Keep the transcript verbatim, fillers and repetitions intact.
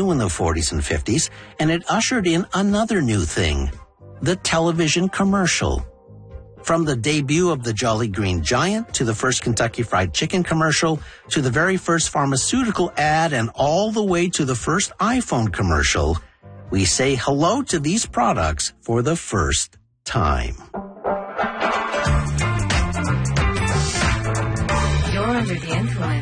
new in the forties and fifties, and it ushered in another new thing, the television commercial. From the debut of the Jolly Green Giant to the first Kentucky Fried Chicken commercial to the very first pharmaceutical ad and all the way to the first iPhone commercial, we say hello to these products for the first time. You're under the influence.